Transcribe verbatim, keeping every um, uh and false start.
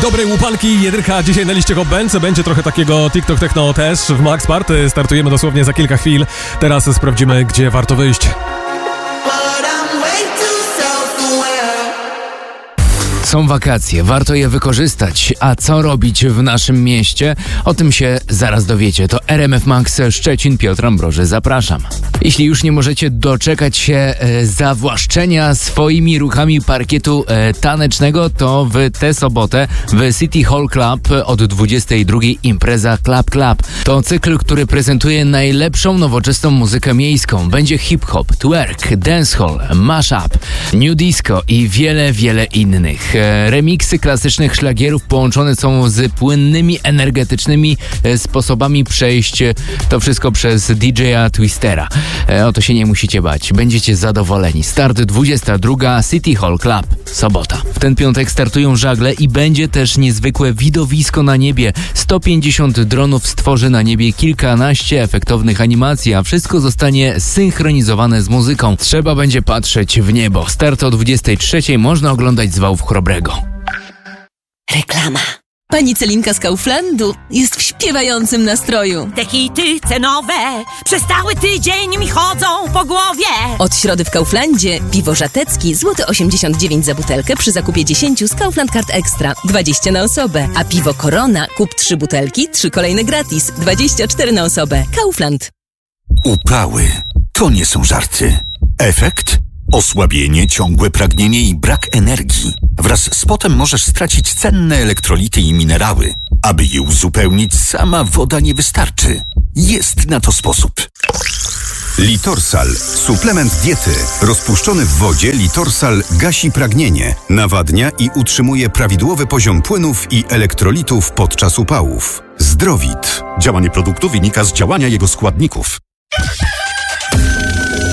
dobrej łupanki, jedynka dzisiaj na liście Hot Bands. Będzie trochę takiego TikTok Techno też w Max Party. Startujemy dosłownie za kilka chwil. Teraz sprawdzimy, gdzie warto wyjść. Są wakacje, warto je wykorzystać. A co robić w naszym mieście? O tym się zaraz dowiecie. To R M F Max Szczecin, Piotr Ambroży, zapraszam. Jeśli już nie możecie doczekać się e, zawłaszczenia swoimi ruchami parkietu e, tanecznego, to w tę sobotę w City Hall Club od dwudziestej drugiej impreza Club Club. To cykl, który prezentuje najlepszą nowoczesną muzykę miejską. Będzie hip-hop, twerk, dancehall, mashup, new disco i wiele, wiele innych. Remiksy klasycznych szlagierów połączone są z płynnymi, energetycznymi sposobami przejść. To wszystko przez D J a Twistera. O to się nie musicie bać. Będziecie zadowoleni. Start dwudziesta druga City Hall Club. Sobota. W ten piątek startują żagle i będzie też niezwykłe widowisko na niebie. sto pięćdziesiąt dronów stworzy na niebie kilkanaście efektownych animacji, a wszystko zostanie synchronizowane z muzyką. Trzeba będzie patrzeć w niebo. Start o dwudziestej trzeciej można oglądać z Wałów Chrobrego. Reklama. Pani Celinka z Kauflandu jest w śpiewającym nastroju. Te hity cenowe przez cały tydzień mi chodzą po głowie. Od środy w Kauflandzie piwo żatecki złoty osiemdziesiąt dziewięć za butelkę przy zakupie dziesięciu z Kaufland Card Extra, dwadzieścia na osobę. A piwo Corona kup trzy butelki, trzy kolejne gratis, dwadzieścia cztery na osobę. Kaufland. Upały to nie są żarty. Efekt? Osłabienie, ciągłe pragnienie i brak energii. Wraz z potem możesz stracić cenne elektrolity i minerały. Aby je uzupełnić, sama woda nie wystarczy. Jest na to sposób. Litorsal. Suplement diety. Rozpuszczony w wodzie Litorsal gasi pragnienie, nawadnia i utrzymuje prawidłowy poziom płynów i elektrolitów podczas upałów. Zdrowit. Działanie produktu wynika z działania jego składników.